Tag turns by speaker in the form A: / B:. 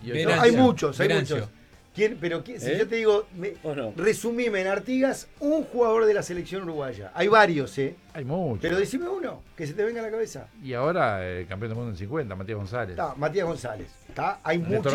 A: Hay muchos. Si yo te digo,
B: no?
A: resumime en Artigas un jugador de la selección uruguaya. Hay varios,
C: Hay muchos.
A: Pero decime uno, que se te venga a la cabeza.
C: Y ahora, campeón del mundo en 50, Matías González.
A: Matías González. Hay muchos.